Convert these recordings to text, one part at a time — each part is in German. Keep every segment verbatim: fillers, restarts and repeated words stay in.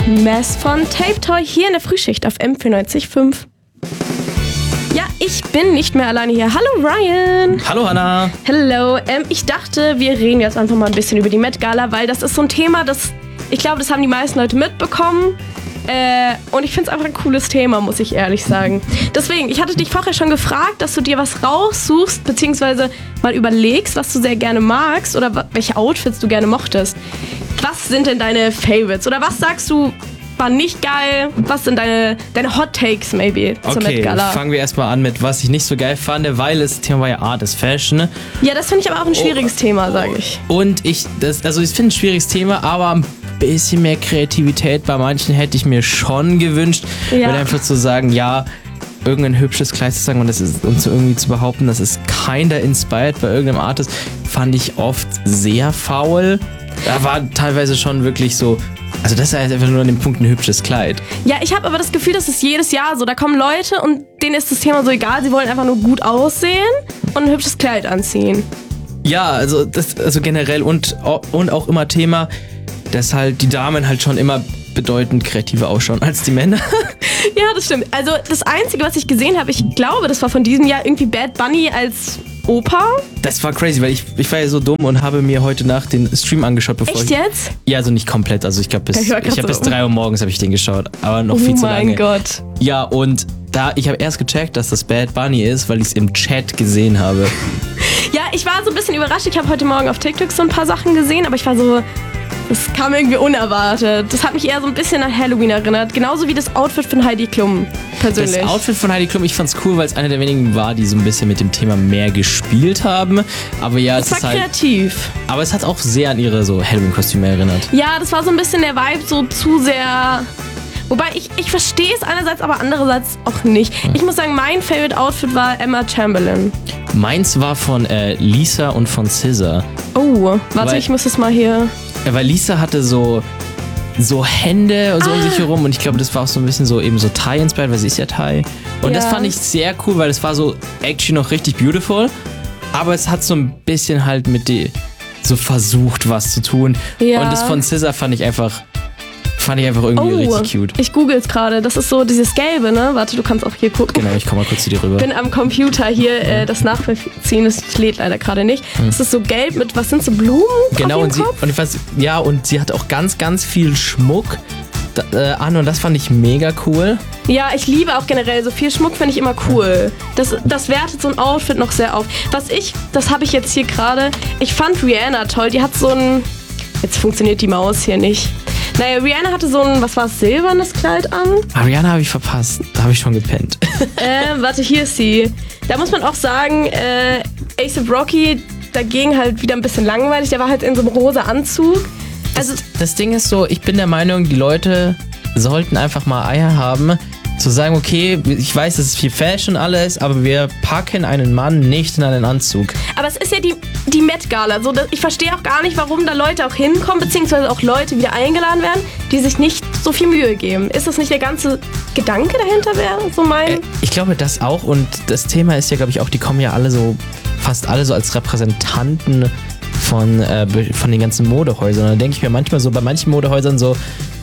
Mess von Tape Toy hier in der Frühschicht auf M vierundneunzig Komma fünf. Ja, ich bin nicht mehr alleine hier. Hallo Ryan. Hallo Hannah. Hello. Ähm, ich dachte, wir reden jetzt einfach mal ein bisschen über die Met Gala, weil das ist so ein Thema, das, ich glaube, das haben die meisten Leute mitbekommen. Äh, und ich finde es einfach ein cooles Thema, muss ich ehrlich sagen. Deswegen, ich hatte dich vorher schon gefragt, dass du dir was raussuchst, beziehungsweise mal überlegst, was du sehr gerne magst oder welche Outfits du gerne mochtest. Was sind denn deine Favorites? Oder was sagst du, war nicht geil? Was sind deine, deine Hot Takes, maybe, zur okay, Met Gala? Okay, fangen wir erstmal an mit, was ich nicht so geil fand, weil das Thema war ja Art is Fashion. Ja, das finde ich aber auch ein schwieriges oh, Thema, sage ich. Und ich, das, also ich finde ein schwieriges Thema, aber ein bisschen mehr Kreativität bei manchen hätte ich mir schon gewünscht. Ja. Weil einfach zu sagen, ja, irgendein hübsches Kleid zu sagen und das ist und so irgendwie zu behaupten, das ist kinda inspired bei irgendeinem Artist, fand ich oft sehr faul. Da war teilweise schon wirklich so, also das ist einfach nur an dem Punkt ein hübsches Kleid. Ja, ich habe aber das Gefühl, das ist jedes Jahr so. Da kommen Leute und denen ist das Thema so egal. Sie wollen einfach nur gut aussehen und ein hübsches Kleid anziehen. Ja, also das, also generell und, und auch immer Thema, dass halt die Damen halt schon immer bedeutend kreativer ausschauen als die Männer. Ja, das stimmt. Also das Einzige, was ich gesehen habe, ich glaube, das war von diesem Jahr irgendwie Bad Bunny als Opa. Das war crazy, weil ich, ich war ja so dumm und habe mir heute Nacht den Stream angeschaut, bevor Echt ich... jetzt? Ja, also nicht komplett, also ich glaube bis, ich, ich habe so. bis drei Uhr morgens habe ich den geschaut, aber noch oh viel zu lange. Oh mein Gott. Ja, und da, ich habe erst gecheckt, dass das Bad Bunny ist, weil ich es im Chat gesehen habe. Ja, ich war so ein bisschen überrascht, ich habe heute Morgen auf TikTok so ein paar Sachen gesehen, aber ich war so... Das kam irgendwie unerwartet. Das hat mich eher so ein bisschen an Halloween erinnert. Genauso wie das Outfit von Heidi Klum, persönlich. Das Outfit von Heidi Klum, ich fand's cool, weil es einer der wenigen war, die so ein bisschen mit dem Thema mehr gespielt haben. Aber ja, das es war ist halt, kreativ. Aber es hat auch sehr an ihre so Halloween-Kostüme erinnert. Ja, das war so ein bisschen der Vibe, so zu sehr... Wobei, ich, ich verstehe es einerseits, aber andererseits auch nicht. Hm. Ich muss sagen, mein Favorite Outfit war Emma Chamberlain. Meins war von äh, Lisa und von S Z A. Oh, warte, weil, ich muss das mal hier... Ja, weil Lisa hatte so, so Hände und so ah. um sich herum und ich glaube, das war auch so ein bisschen so eben so Thai-inspired, weil sie ist ja Thai. Und ja. das fand ich sehr cool, weil es war so actually noch richtig beautiful, aber es hat so ein bisschen halt mit die so versucht, was zu tun. Ja. Und das von S Z A fand ich einfach... Fand ich einfach irgendwie oh, richtig cute. Ich google es gerade. Das ist so dieses Gelbe, ne? Warte, du kannst auch hier gucken. Genau, ich komm mal kurz zu dir rüber. Ich bin am Computer hier, äh, das nachvollziehen, das lädt leider gerade nicht. Hm. Das ist so gelb mit, was sind so Blumen? Genau, auf und sie, Kopf? und ich weiß, ja, und sie hat auch ganz, ganz viel Schmuck da, äh, an und das fand ich mega cool. Ja, ich liebe auch generell, so viel Schmuck finde ich immer cool. Das, das wertet so ein Outfit noch sehr auf. Was ich, das habe ich jetzt hier gerade, ich fand Rihanna toll. Die hat so ein, jetzt funktioniert die Maus hier nicht. Naja, Rihanna hatte so ein, was war es, silbernes Kleid an. Ah, Rihanna habe ich verpasst. Da habe ich schon gepennt. äh, warte, hier ist sie. Da muss man auch sagen, äh, A$AP Rocky dagegen halt wieder ein bisschen langweilig. Der war halt in so einem rosa Anzug. Also das, das Ding ist so, ich bin der Meinung, die Leute sollten einfach mal Eier haben, zu sagen, okay, ich weiß, es ist viel Fashion alles, aber wir packen einen Mann nicht in einen Anzug. Aber es ist ja die, die Met Gala. So, ich verstehe auch gar nicht, warum da Leute auch hinkommen, beziehungsweise auch Leute wieder eingeladen werden, die sich nicht so viel Mühe geben. Ist das nicht der ganze Gedanke dahinter, wäre so mein... Äh, ich glaube, das auch. Und das Thema ist ja, glaube ich, auch, die kommen ja alle so, fast alle so als Repräsentanten von, äh, von den ganzen Modehäusern. Da denke ich mir manchmal so, bei manchen Modehäusern so,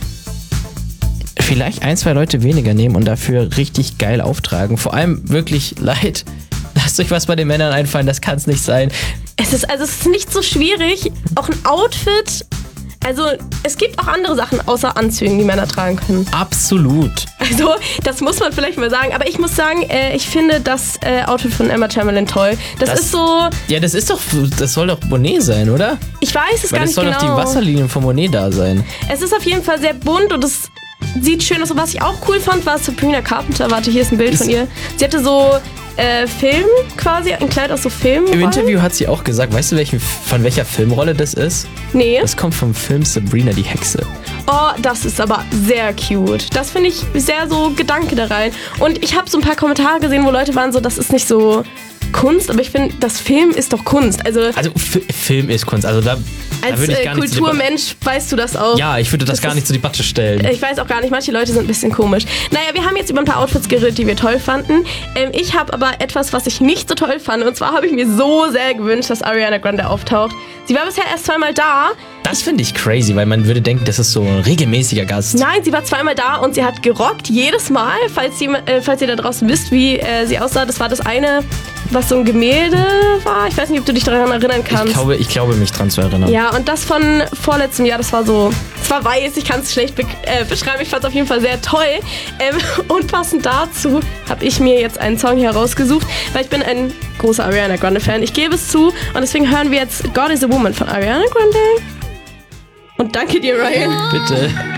vielleicht ein, zwei Leute weniger nehmen und dafür richtig geil auftragen. Vor allem wirklich leid. Lasst euch was bei den Männern einfallen, das kann es nicht sein. Es ist, also es ist nicht so schwierig, auch ein Outfit, also es gibt auch andere Sachen außer Anzügen, die Männer tragen können. Absolut. Also das muss man vielleicht mal sagen, aber ich muss sagen, äh, ich finde das äh, Outfit von Emma Chamberlain toll. Das, das ist so... Ja, das ist doch, das soll doch Monet sein, oder? Ich weiß es Weil gar nicht genau. Das soll doch die Wasserlinien von Monet da sein. Es ist auf jeden Fall sehr bunt und es sieht schön aus. Was ich auch cool fand, war Sabrina Carpenter. Warte, hier ist ein Bild ist von ihr. Sie hatte so äh, Film quasi, ein Kleid aus so Film. Im Interview hat sie auch gesagt, weißt du, welche, von welcher Filmrolle das ist? Nee. Das kommt vom Film Sabrina die Hexe. Oh, das ist aber sehr cute. Das finde ich sehr so Gedanke da rein. Und ich habe so ein paar Kommentare gesehen, wo Leute waren so, das ist nicht so Kunst, aber ich finde, das Film ist doch Kunst. Also, also F- Film ist Kunst. Also da, als da würde ich gar äh, Kulturmensch weißt du das auch. Ja, ich würde das, das gar nicht ist, zur Debatte stellen. Ich weiß auch gar nicht, manche Leute sind ein bisschen komisch. Naja, wir haben jetzt über ein paar Outfits geredet, die wir toll fanden. Ähm, ich habe aber etwas, was ich nicht so toll fand. Und zwar habe ich mir so sehr gewünscht, dass Ariana Grande auftaucht. Sie war bisher erst zweimal da. Das finde ich crazy, weil man würde denken, das ist so ein regelmäßiger Gast. Nein, sie war zweimal da und sie hat gerockt, jedes Mal. Falls ihr, äh, falls ihr da draußen wisst, wie äh, sie aussah, das war das eine, was so ein Gemälde war. Ich weiß nicht, ob du dich daran erinnern kannst. Ich glaube, ich glaube mich dran zu erinnern. Ja, und das von vorletztem Jahr, das war so, es war weiß, ich kann es schlecht be- äh, beschreiben. Ich fand es auf jeden Fall sehr toll. Ähm, und passend dazu habe ich mir jetzt einen Song hier rausgesucht, weil ich bin ein großer Ariana Grande-Fan. Ich gebe es zu und deswegen hören wir jetzt God is a Woman von Ariana Grande. Und danke dir, Ryan. Bitte.